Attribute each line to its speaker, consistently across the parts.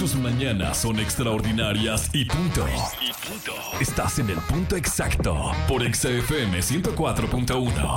Speaker 1: Tus mañanas son extraordinarias y punto. Estás en el punto exacto por Exa FM 104.1.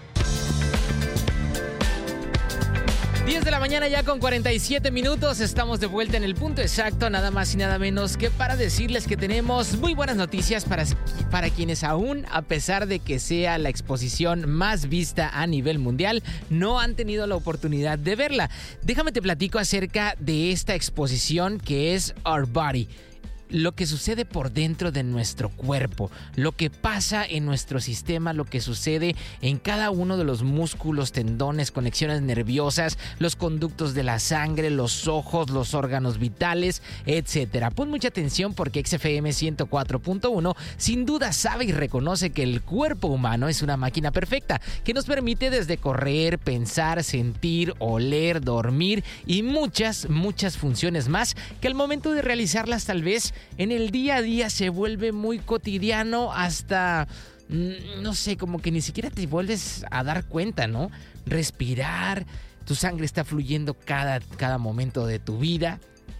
Speaker 2: 10 de la mañana ya con 47 minutos, estamos de vuelta en el punto exacto, nada más y nada menos que para decirles que tenemos muy buenas noticias para quienes aún, a pesar de que sea la exposición más vista a nivel mundial, no han tenido la oportunidad de verla. Déjame te platico acerca de esta exposición que es Our Body. Lo que sucede por dentro de nuestro cuerpo, lo que pasa en nuestro sistema, lo que sucede en cada uno de los músculos, tendones, conexiones nerviosas, los conductos de la sangre, los ojos, los órganos vitales, etc. Pon mucha atención porque XFM 104.1 sin duda sabe y reconoce que el cuerpo humano es una máquina perfecta que nos permite desde correr, pensar, sentir, oler, dormir y muchas funciones más que al momento de realizarlas tal vez en el día a día se vuelve muy cotidiano hasta, no sé, como que ni siquiera te vuelves a dar cuenta, ¿no? Respirar, tu sangre está fluyendo cada momento de tu vida,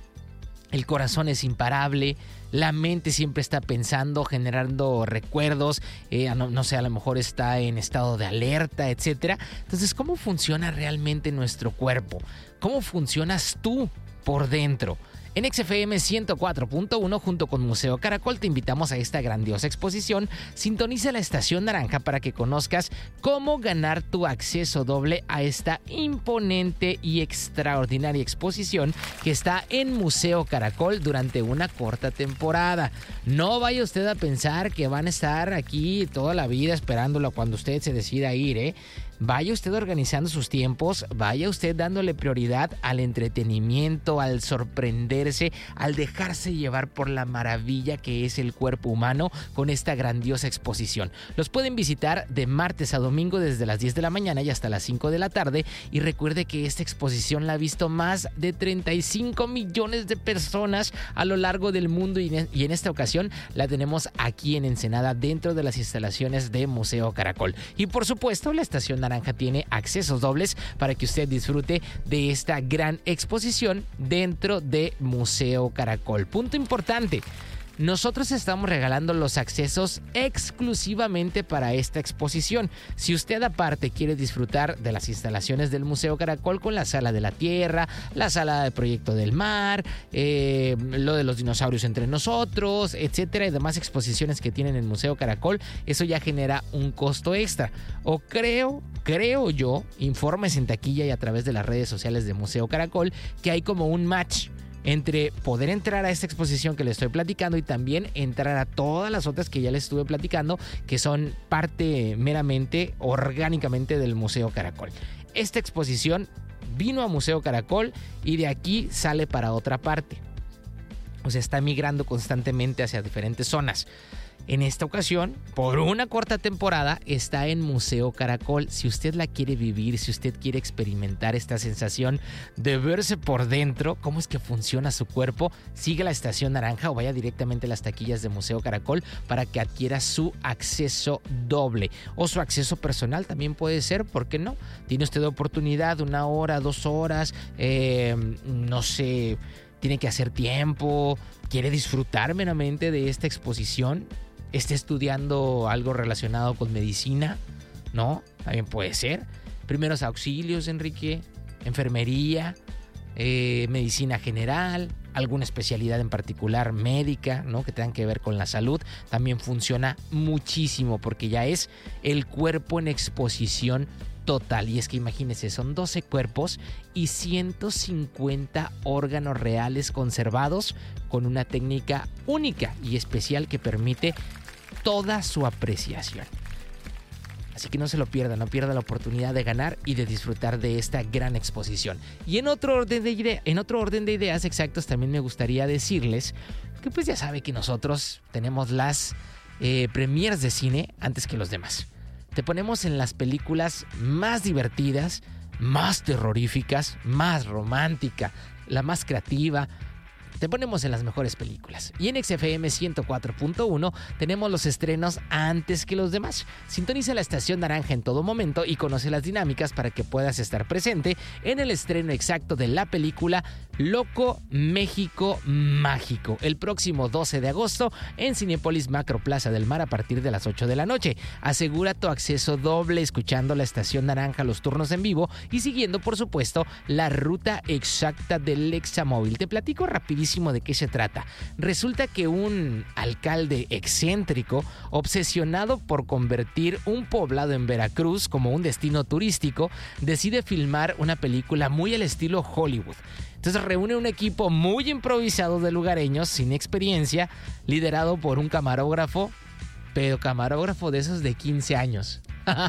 Speaker 2: el corazón es imparable, la mente siempre está pensando, generando recuerdos, no sé, a lo mejor está en estado de alerta, etc. Entonces, ¿cómo funciona realmente nuestro cuerpo? ¿Cómo funcionas tú por dentro? En XFM 104.1 junto con Museo Caracol te invitamos a esta grandiosa exposición. Sintoniza la estación naranja para que conozcas cómo ganar tu acceso doble a esta imponente y extraordinaria exposición que está en Museo Caracol durante una corta temporada. No vaya usted a pensar que van a estar aquí toda la vida esperándolo cuando usted se decida ir, ¿eh? Vaya usted organizando sus tiempos, vaya usted dándole prioridad al entretenimiento, al sorprenderse, al dejarse llevar por la maravilla que es el cuerpo humano con esta grandiosa exposición. Los pueden visitar de martes a domingo desde las 10 de la mañana y hasta las 5 de la tarde y recuerde que esta exposición la ha visto más de 35 millones de personas a lo largo del mundo y en esta ocasión la tenemos aquí en Ensenada dentro de las instalaciones de Museo Caracol. Y por supuesto la estación naranja tiene accesos dobles para que usted disfrute de esta gran exposición dentro de Museo Caracol. Punto importante. Nosotros estamos regalando los accesos exclusivamente para esta exposición. Si usted aparte quiere disfrutar de las instalaciones del Museo Caracol con la Sala de la Tierra, la Sala de Proyecto del Mar, lo de los dinosaurios entre nosotros, etcétera, y demás exposiciones que tienen el Museo Caracol, eso ya genera un costo extra. O creo yo, infórmese en taquilla y a través de las redes sociales de Museo Caracol, que hay como un match entre poder entrar a esta exposición que les estoy platicando y también entrar a todas las otras que ya les estuve platicando, que son parte meramente, orgánicamente del Museo Caracol. Esta exposición vino a Museo Caracol y de aquí sale para otra parte. O sea, está migrando constantemente hacia diferentes zonas. En esta ocasión, por una corta temporada, está en Museo Caracol. Si usted la quiere vivir, si usted quiere experimentar esta sensación de verse por dentro, cómo es que funciona su cuerpo, sigue la estación naranja o vaya directamente a las taquillas de Museo Caracol para que adquiera su acceso doble. O su acceso personal también puede ser, ¿por qué no? Tiene usted oportunidad, 1 hora, 2 horas, no sé, tiene que hacer tiempo, quiere disfrutar meramente de esta exposición. Esté estudiando algo relacionado con medicina, ¿no? También puede ser. Primeros auxilios, Enrique, enfermería, medicina general, alguna especialidad en particular médica, ¿no? Que tengan que ver con la salud, también funciona muchísimo porque ya es el cuerpo en exposición total. Y es que imagínense, son 12 cuerpos y 150 órganos reales conservados con una técnica única y especial que permite toda su apreciación. Así que no se lo pierda, no pierda la oportunidad de ganar y de disfrutar de esta gran exposición. Y en otro orden de ideas exactos, también me gustaría decirles que pues ya sabe que nosotros tenemos las premieres de cine antes que los demás. Te ponemos en las películas más divertidas, más terroríficas, más romántica, la más creativa. Te ponemos en las mejores películas. Y en XFM 104.1 tenemos los estrenos antes que los demás. Sintoniza la estación naranja en todo momento y conoce las dinámicas para que puedas estar presente en el estreno exacto de la película Loco México Mágico, el próximo 12 de agosto en Cinépolis Macro Plaza del Mar a partir de las 8 de la noche. Asegura tu acceso doble escuchando la Estación Naranja, los turnos en vivo y siguiendo, por supuesto, la ruta exacta del Examóvil. Te platico rapidísimo de qué se trata. Resulta que un alcalde excéntrico, obsesionado por convertir un poblado en Veracruz como un destino turístico, decide filmar una película muy al estilo Hollywood. Entonces reúne un equipo muy improvisado de lugareños sin experiencia, liderado por un camarógrafo, pero camarógrafo de esos de 15 años.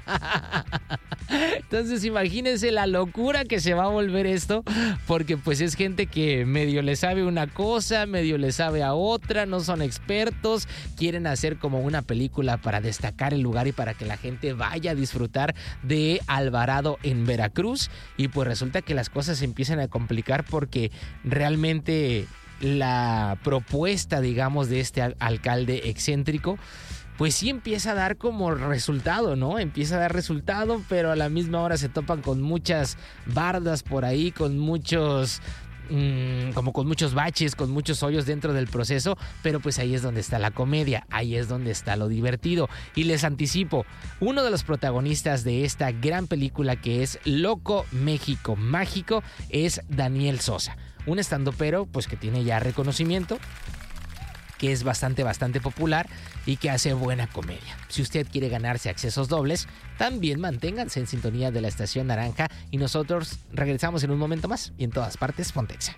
Speaker 2: Entonces imagínense la locura que se va a volver esto, porque pues es gente que medio le sabe una cosa, medio le sabe a otra, no son expertos, quieren hacer como una película para destacar el lugar y para que la gente vaya a disfrutar de Alvarado en Veracruz, y pues resulta que las cosas se empiezan a complicar porque realmente la propuesta, digamos, de este alcalde excéntrico pues sí empieza a dar como resultado, ¿no? Empieza a dar resultado, pero a la misma hora se topan con muchas bardas por ahí, con muchos baches, con muchos hoyos dentro del proceso, pero pues ahí es donde está la comedia, ahí es donde está lo divertido. Y les anticipo, uno de los protagonistas de esta gran película que es Loco México Mágico es Daniel Sosa, un estandopero pues que tiene ya reconocimiento, que es bastante popular y que hace buena comedia. Si usted quiere ganarse accesos dobles, también manténganse en sintonía de la Estación Naranja y nosotros regresamos en un momento más y en todas partes Ponte Exa.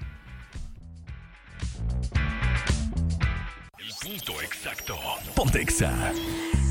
Speaker 1: El punto exacto. Ponte Exa.